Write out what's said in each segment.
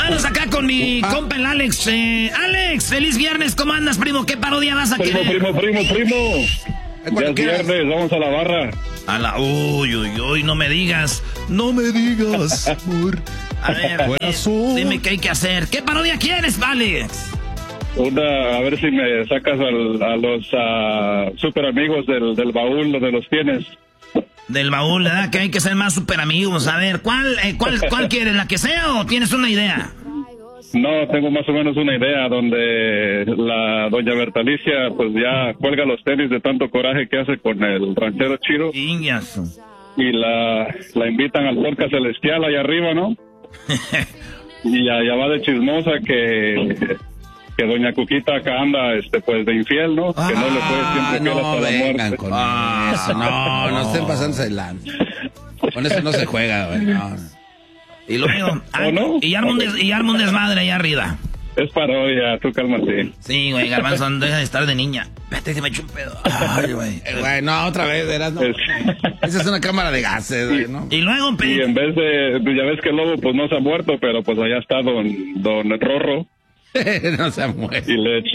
Vámonos acá con mi compa el Alex. Alex, feliz viernes, ¿cómo andas, primo? ¿Qué parodia vas a querer? Primo. Ya es viernes, vamos a la barra. Uy, no me digas. No me digas, amor. A ver, dime qué hay que hacer. ¿Qué parodia quieres, Alex? A ver si me sacas a los super amigos del baúl, donde los tienes. Del baúl, ¿verdad? Que hay que ser más super amigos. A ver, ¿cuál quieres? ¿La que sea o tienes una idea? No, tengo más o menos una idea donde la doña Bertalicia pues ya cuelga los tenis de tanto coraje que hace con el ranchero Chiro. Y la invitan al podcast celestial allá arriba, ¿no? Y allá va de chismosa que doña Cuquita acá anda pues de infiel, ¿no? Que no le fue siempre fiel hasta la muerte. Con eso. No estén pasándose de lanza. Con eso no se juega, güey. No. Y luego, y arma un desmadre allá arriba. Es parodia, tú cálmate. Sí, güey, Garbanzo, deja de estar de niña. Vete que me echo un pedo. Ay, güey. Güey, no, otra vez, eras, no. Esa es una cámara de gases, güey, ¿no? Y luego, y en vez de, ya ves que el lobo pues no se ha muerto, pero pues allá está don Rorro. No se ha muerto. Y le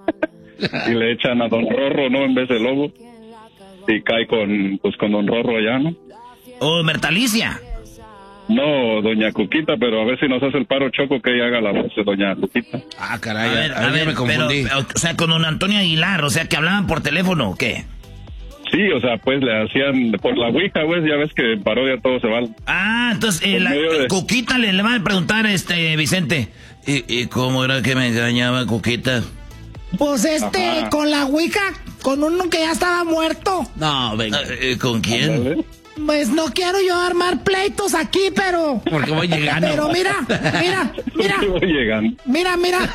echan a don Rorro, ¿no? En vez de lobo. Y cae con don Rorro allá, ¿no? Oh, Bertalicia. No, doña Cuquita, pero a ver si nos hace el paro Choco que ella haga la voz de doña Cuquita. Ah, caray, a ver, me confundí. Pero, o sea, con don Antonio Aguilar, o sea, que hablaban por teléfono, ¿o qué? Sí, o sea, pues le hacían por la ouija, güey, ya ves que en parodia todo se va. Entonces, Cuquita le va a preguntar, Vicente, ¿y cómo era que me engañaba Cuquita? Pues con la ouija, con uno que ya estaba muerto. No, venga. ¿Con quién? Pues no quiero yo armar pleitos aquí, pero... Porque voy llegando. Pero mira. Voy llegando. Mira,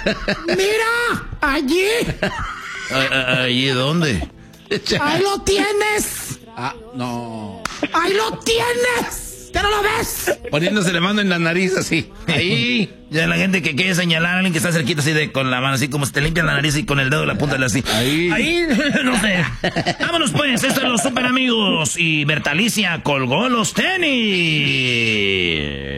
allí. ¿Allí dónde? Ahí lo tienes. No. Ahí lo tienes. ¿Ya no lo ves? Poniéndose la mano en la nariz así. Ahí. Ya la gente que quiere señalar a alguien que está cerquita así con la mano, así como se te limpian la nariz y con el dedo la punta así. Ahí, no sé. Vámonos pues, esto es Los Super Amigos. Y Bertalicia colgó los tenis.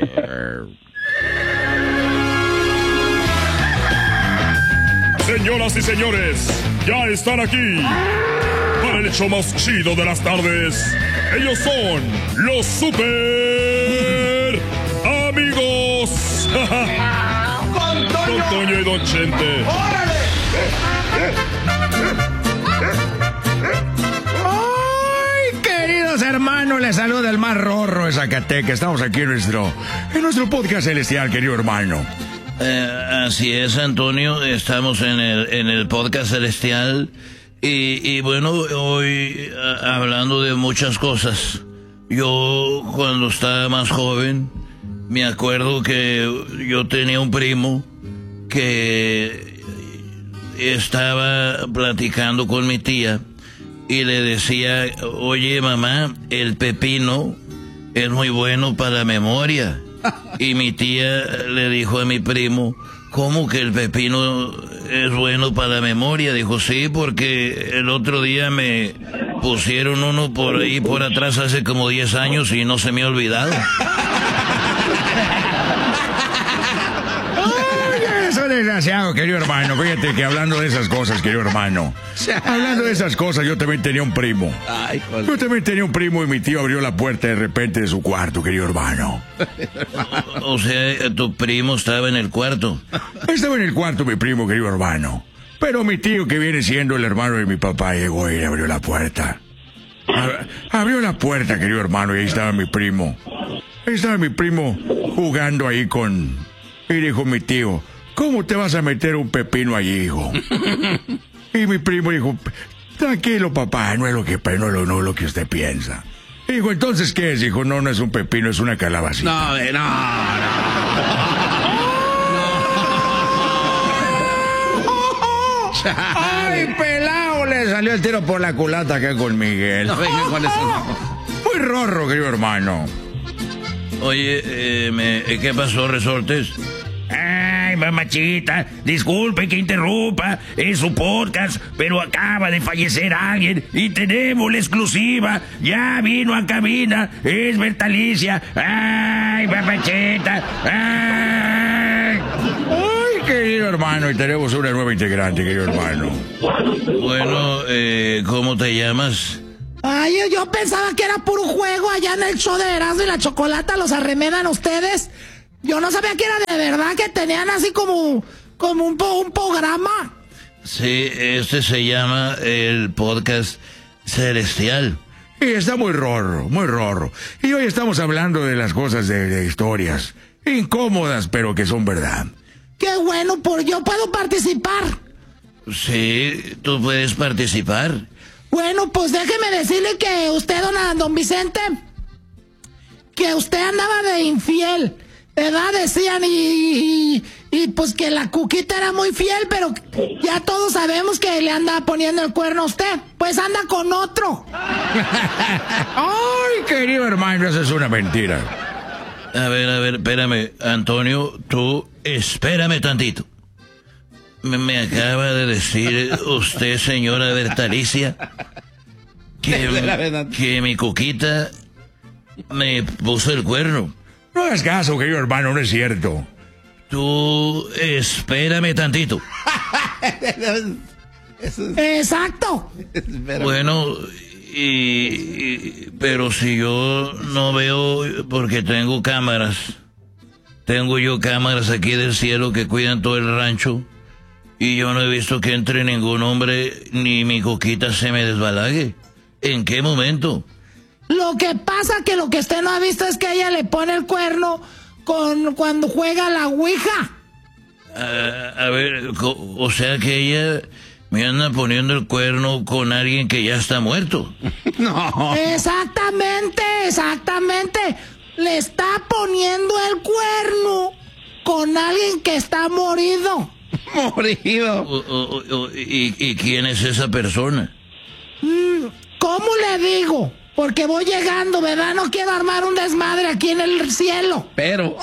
Señoras y señores, ya están aquí para el show más chido de las tardes. Ellos son los Super Amigos. Don Toño y Don Chente. ¡Ay, queridos hermanos! Les saluda el más rorro de Zacatecas. Estamos aquí en nuestro podcast celestial, querido hermano. Así es, Antonio. Estamos en el podcast celestial. Y bueno, hoy hablando de muchas cosas. Yo cuando estaba más joven, me acuerdo que yo tenía un primo que estaba platicando con mi tía y le decía, oye mamá, el pepino es muy bueno para la memoria. Y mi tía le dijo a mi primo, ¿cómo que el pepino es bueno para la memoria? Dijo, sí, porque el otro día me pusieron uno por ahí por atrás hace como 10 años y no se me ha olvidado. Desgraciado, querido hermano. Fíjate que hablando de esas cosas, querido hermano, hablando de esas cosas, yo también tenía un primo. Yo también tenía un primo y mi tío abrió la puerta de repente de su cuarto, querido hermano. O sea, tu primo estaba en el cuarto. Estaba en el cuarto mi primo, querido hermano. Pero mi tío, que viene siendo el hermano de mi papá, llegó y le abrió la puerta. Abrió la puerta, querido hermano, y ahí estaba mi primo. Ahí estaba mi primo jugando ahí con... Y dijo mi tío, ¿cómo te vas a meter un pepino allí, hijo? Y mi primo dijo, tranquilo, papá, no es lo que usted piensa. Dijo, ¿entonces qué es? Dijo, no es un pepino, es una calabacita. ¡Ay, pelao! Le salió el tiro por la culata acá con Miguel. No venga con eso. Muy rorro, querido hermano. Oye, ¿qué pasó, Resortes? Ay, mamachita, disculpe que interrumpa, es su podcast, pero acaba de fallecer alguien y tenemos la exclusiva. Ya vino a cabina, es Bertalicia. Ay, mamachita, ay. querido hermano, y tenemos una nueva integrante, querido hermano. Bueno, ¿cómo te llamas? Ay, yo pensaba que era puro juego allá en el show de Erasmo y la Chocolata, los arremedan ustedes. Yo no sabía que era de verdad, que tenían así como un programa. Sí, este se llama el podcast Celestial. Y está muy rorro, muy rorro. Y hoy estamos hablando de las cosas de historias incómodas, pero que son verdad. Qué bueno, yo puedo participar. Sí, tú puedes participar. Bueno, pues déjeme decirle que usted, don Vicente, que usted andaba de infiel, ¿verdad? Decían, y pues que la Cuquita era muy fiel, pero ya todos sabemos que le anda poniendo el cuerno a usted. Pues anda con otro. Ay, querido hermano, eso es una mentira. A ver, espérame, Antonio, tú espérame tantito. Me acaba de decir usted, señora Bertalicia, que mi Cuquita me puso el cuerno. No hagas caso, querido hermano, no es cierto. Tú espérame tantito. Exacto. Bueno, pero si yo no veo, porque tengo cámaras. Tengo yo cámaras aquí del cielo que cuidan todo el rancho. Y yo no he visto que entre ningún hombre ni mi Cuquita se me desbalague. ¿En qué momento? Lo que pasa que lo que usted no ha visto es que ella le pone el cuerno cuando juega la ouija. A ver, o sea que ella me anda poniendo el cuerno con alguien que ya está muerto. No. Exactamente. Le está poniendo el cuerno con alguien que está morido. Morido. ¿Y quién es esa persona? ¿Cómo le digo? Porque voy llegando, ¿verdad? No quiero armar un desmadre aquí en el cielo. Pero.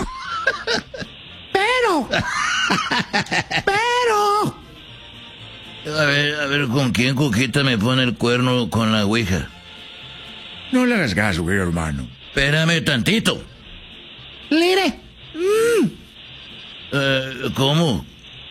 A ver, ¿con quién Cuquita me pone el cuerno con la ouija? No le hagas caso, querido hermano. Espérame tantito. Lire. ¿Cómo?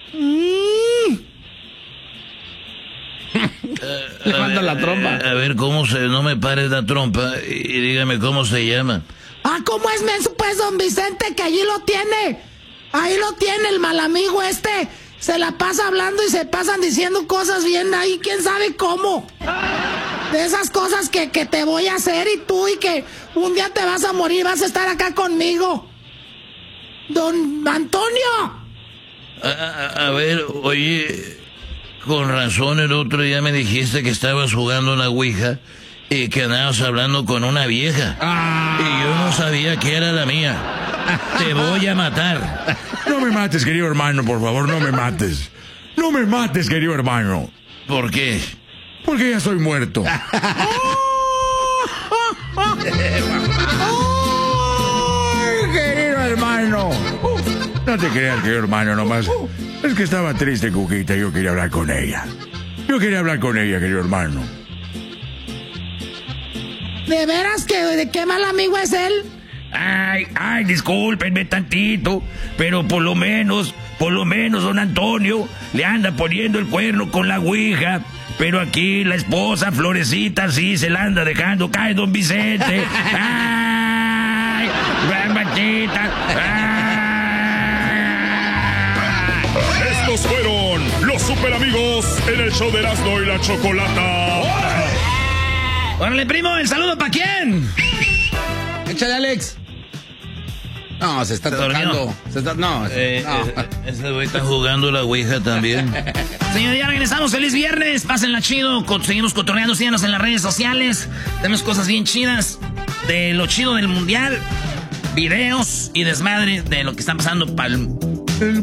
Le mando la trompa. A ver, no me pares la trompa y dígame cómo se llama. ¿Cómo es menso, pues, don Vicente? Que allí lo tiene. Ahí lo tiene el mal amigo este. Se la pasa hablando y se pasan diciendo cosas bien ahí, quién sabe cómo. De esas cosas que te voy a hacer y que un día te vas a morir, vas a estar acá conmigo. Don Antonio. A ver, oye, con razón el otro día me dijiste que estabas jugando una ouija y que andabas hablando con una vieja. Y yo no sabía que era la mía. Te voy a matar. No me mates, querido hermano, por favor, no me mates. No me mates, querido hermano. ¿Por qué? Porque ya soy muerto. ¡Ay, querido hermano! No te creas, querido hermano, nomás. Es que estaba triste, Cuquita, y yo quería hablar con ella. Querido hermano. ¿De veras de qué mal amigo es él? Ay, discúlpenme tantito, pero por lo menos, don Antonio le anda poniendo el cuerno con la ouija, pero aquí la esposa Florecita sí se la anda dejando caer, don Vicente. Ay, machita. Estos fueron los super amigos en el show de Erasmo y la Chocolata. Órale, primo, ¿el saludo para quién? Échale, Alex. No, se está tocando. Ese güey está jugando la ouija también. Señor, ya regresamos. Feliz viernes. Pásenla chido. Seguimos cotorreando. Síganos en las redes sociales. Tenemos cosas bien chidas de lo chido del mundial. Videos y desmadre de lo que está pasando para el